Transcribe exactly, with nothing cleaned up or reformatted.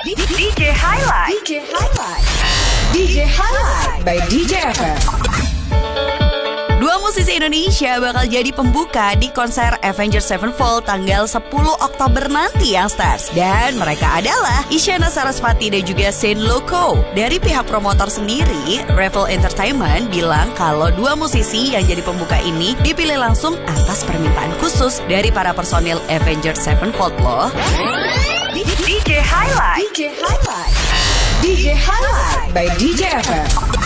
D J Highlight. D J Highlight. D J Highlight by D J F M. Dua musisi Indonesia bakal jadi pembuka di konser Avenged Sevenfold tanggal sepuluh Oktober nanti yang stars. Dan mereka adalah Isyana Sarasvati dan juga Saint Loco. Dari pihak promotor sendiri, Revel Entertainment bilang kalau dua musisi yang jadi pembuka ini dipilih langsung atas permintaan khusus dari para personil Avenged Sevenfold loh. D J Highlight. D J Highlight. D J Highlight by D J F M.